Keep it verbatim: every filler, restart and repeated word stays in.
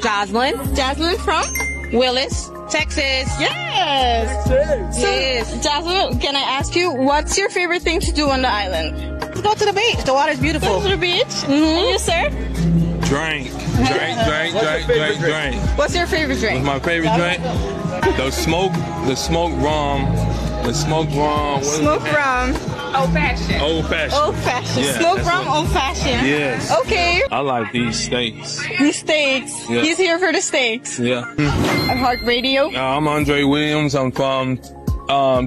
Jocelyn. Jocelyn from Willis, Texas. Yes. So, Yes. Jocelyn, can I ask you, what's your favorite thing to do on the island? Let's go to the beach. The water's beautiful. Go to the beach. And you, sir? Drink, drink, drink, drink, drink, drink. What's your favorite drink? My favorite drink, the smoke, the smoke rum, the smoke rum. what is Smoke it? rum. Old fashioned. Old fashioned. Old fashioned. Yeah, Smoke that's rum, what- old fashioned. Yes. Okay. I like these steaks. The steaks. Yeah. He's here for the steaks. Yeah. At Heart Radio. Uh, I'm Andre Williams. I'm from um,